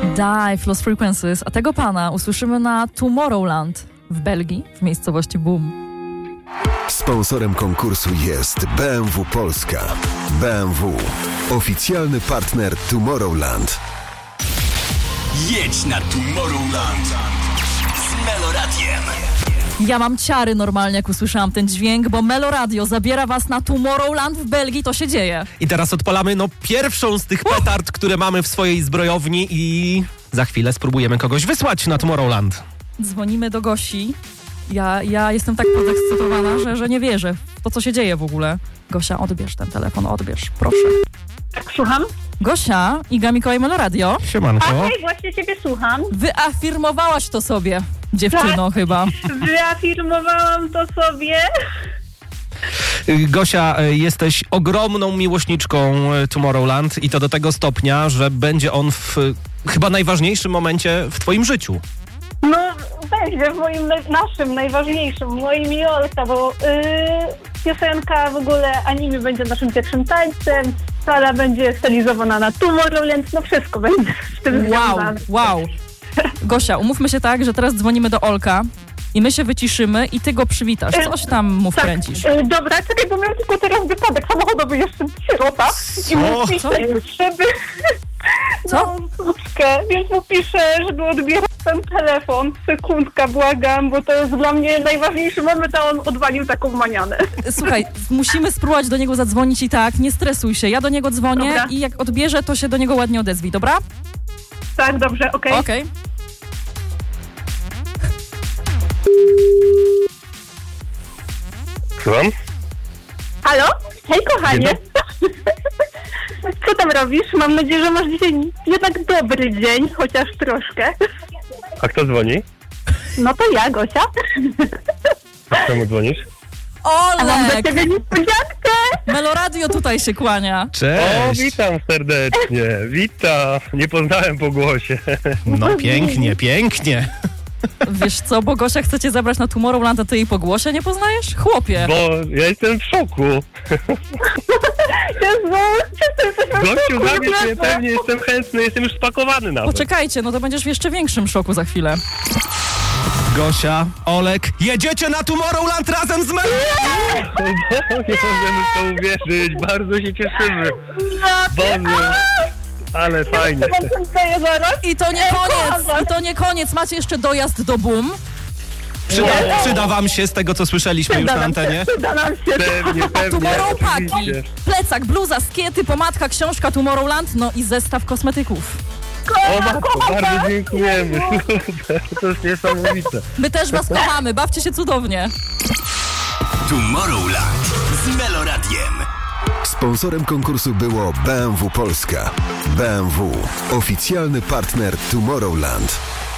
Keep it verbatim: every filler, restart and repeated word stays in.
Dive, Lost Frequencies, a tego pana usłyszymy na Tomorrowland w Belgii, w miejscowości Boom. Sponsorem konkursu jest B M W Polska. B M W, oficjalny partner Tomorrowland. Jedź na Tomorrowland z Meloradiem. Ja mam ciary normalnie, jak usłyszałam ten dźwięk, bo Meloradio zabiera was na Tomorrowland w Belgii, to się dzieje. I teraz odpalamy no pierwszą z tych petard, które mamy w swojej zbrojowni i za chwilę spróbujemy kogoś wysłać na Tomorrowland. Dzwonimy do Gosi. Ja, ja jestem tak podekscytowana, że, że nie wierzę w to, co się dzieje w ogóle. Gosia, odbierz ten telefon, odbierz, proszę. Tak, słucham? Gosia, Iga Mikołaj, Meloradio. Siemanko. Okej, właśnie ciebie słucham. Wyafirmowałaś to sobie, dziewczyno, Tak. chyba. Wyafirmowałam to sobie. Gosia, jesteś ogromną miłośniczką Tomorrowland i to do tego stopnia, że będzie on w chyba najważniejszym momencie w twoim życiu. No, będzie w moim, naj- naszym, najważniejszym, moim i Olka, bo yy, piosenka w ogóle anime będzie naszym pierwszym tańcem, sala będzie stylizowana na Tomorrowland, no wszystko będzie z tym Wow, związane. wow. Gosia, umówmy się tak, że teraz dzwonimy do Olka i my się wyciszymy i ty go przywitasz. Coś tam mu Tak, wkręcisz. yy, dobra, czekaj, bo miał tylko teraz wypadek samochodowy jeszcze sierota i mu Co? piszę, żeby... Co? No, słuczkę, więc mu piszę, żeby odbierał ten telefon. Sekundka, błagam, bo to jest dla mnie najważniejszy moment, a on odwalił taką manianę. Słuchaj, musimy spróbować do niego zadzwonić i tak, nie stresuj się. Ja do niego dzwonię Dobra. i jak odbierze, to się do niego ładnie odezwij, dobra? Tak, dobrze, okej. Okej. Słucham? Halo? Hej, kochanie. Dzień Co tam robisz? Mam nadzieję, że masz dzisiaj jednak dobry dzień, chociaż troszkę. A kto dzwoni? No to ja, Gosia. A czemu dzwonisz? A mam dla Olek! ciebie niespodziankę. Meloradio tutaj się kłania. O, Cześć! witam serdecznie. Witam. Nie poznałem po głosie. No pięknie, pięknie. Wiesz co, bo Gosia chce cię zabrać na Tomorrowland, a ty jej po głosie nie poznajesz? Chłopie! Bo ja jestem w szoku. Jezu, wszyscy jesteśmy w Gościu, szoku, zabierz mnie, Jezu. pewnie jestem chętny, jestem już spakowany nawet. Poczekajcie, no to będziesz w jeszcze większym szoku za chwilę. Gosia, Olek, jedziecie na Tomorrowland razem z Meloradiem! Nie możemy w to uwierzyć, bardzo się cieszymy. Boże, ale fajnie. Daję zaraz. I to nie koniec, i to nie koniec, macie jeszcze dojazd do Boom. Przyda, przyda wam się z tego, co słyszeliśmy już na antenie? Przyda nam się. Pewnie, pewnie. Tomorrow paki, oczywiście. plecak, bluza, skiety, pomadka, książka Tomorrowland, no i zestaw kosmetyków. O matko, bardzo dziękujemy. Super, to jest niesamowite. My też was kochamy, bawcie się cudownie. Tomorrowland z Meloradiem. Sponsorem konkursu było B M W Polska. B M W, oficjalny partner Tomorrowland.